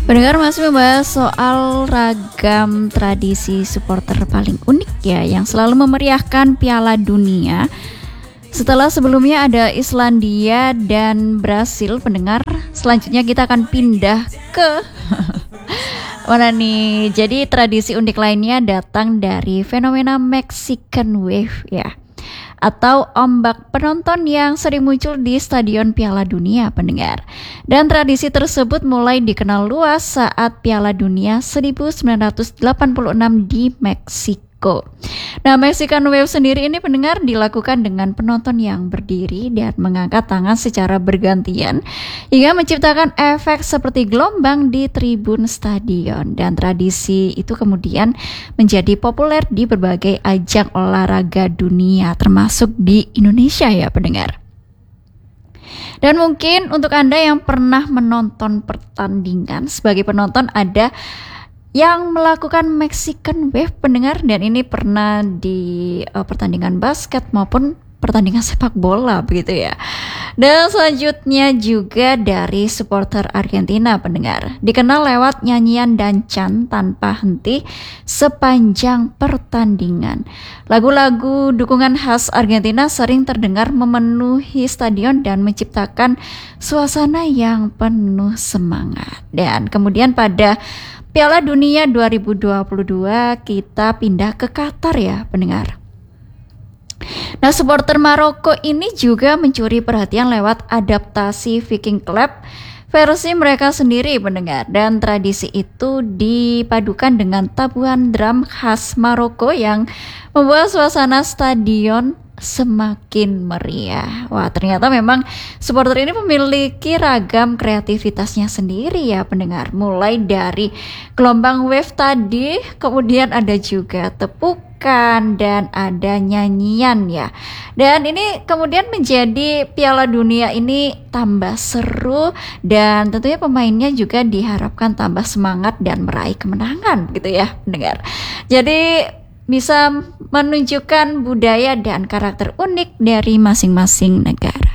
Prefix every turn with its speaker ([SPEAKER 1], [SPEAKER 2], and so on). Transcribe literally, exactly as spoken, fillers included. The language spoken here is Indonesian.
[SPEAKER 1] Pendengar masih membahas soal ragam tradisi supporter paling unik ya yang selalu memeriahkan Piala Dunia. Setelah sebelumnya ada Islandia dan Brasil, pendengar, selanjutnya kita akan pindah ke mana nih? Jadi tradisi unik lainnya datang dari fenomena Mexican Wave ya, atau ombak penonton yang sering muncul di Stadion Piala Dunia, pendengar. Dan tradisi tersebut mulai dikenal luas saat Piala Dunia seribu sembilan ratus delapan puluh enam di Meksiko. Nah, Mexican Wave sendiri ini, pendengar, dilakukan dengan penonton yang berdiri dan mengangkat tangan secara bergantian hingga menciptakan efek seperti gelombang di tribun stadion. Dan tradisi itu kemudian menjadi populer di berbagai ajang olahraga dunia, termasuk di Indonesia ya, pendengar. Dan mungkin untuk Anda yang pernah menonton pertandingan, sebagai penonton ada yang melakukan Mexican Wave, pendengar, dan ini pernah di uh, pertandingan basket maupun pertandingan sepak bola begitu ya. Dan selanjutnya juga dari supporter Argentina, pendengar, dikenal lewat nyanyian dan chant tanpa henti sepanjang pertandingan. Lagu-lagu dukungan khas Argentina sering terdengar memenuhi stadion dan menciptakan suasana yang penuh semangat. Dan kemudian pada Piala Dunia dua ribu dua puluh dua kita pindah ke Qatar ya, pendengar. Nah, supporter Maroko ini juga mencuri perhatian lewat adaptasi Viking Club versi mereka sendiri, pendengar. Dan tradisi itu dipadukan dengan tabuhan drum khas Maroko yang membuat suasana stadion semakin meriah. Wah, ternyata memang supporter ini memiliki ragam kreativitasnya sendiri ya, pendengar. Mulai dari gelombang wave tadi, kemudian ada juga tepukan dan ada nyanyian ya. Dan ini kemudian menjadi Piala Dunia ini tambah seru, dan tentunya pemainnya juga diharapkan tambah semangat dan meraih kemenangan gitu ya, pendengar. Jadi bisa menunjukkan budaya dan karakter unik dari masing-masing negara.